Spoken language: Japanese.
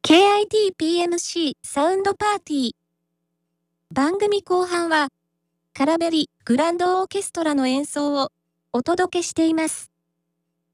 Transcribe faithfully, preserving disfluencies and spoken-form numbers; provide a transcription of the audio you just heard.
ケーアイティーピーエムシー サウンドパーティー。番組後半は、カラベリグランドオーケストラの演奏をお届けしています。